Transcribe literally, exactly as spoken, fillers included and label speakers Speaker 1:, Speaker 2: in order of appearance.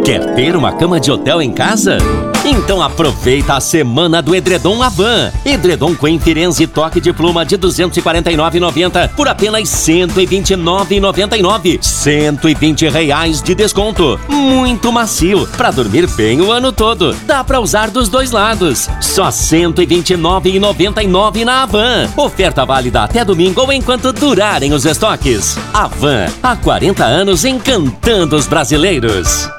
Speaker 1: Quer ter uma cama de hotel em casa? Então aproveita a semana do edredom Avan. Edredom Queen Firenze toque de pluma de duzentos e quarenta e nove reais e noventa centavos por apenas cento e vinte e nove reais e noventa e nove centavos. cento e vinte reais de desconto. Muito macio, pra dormir bem o ano todo. Dá pra usar dos dois lados. Só cento e vinte e nove reais e noventa e nove centavos na Avan. Oferta válida até domingo ou enquanto durarem os estoques. Avan, há quarenta anos encantando os brasileiros.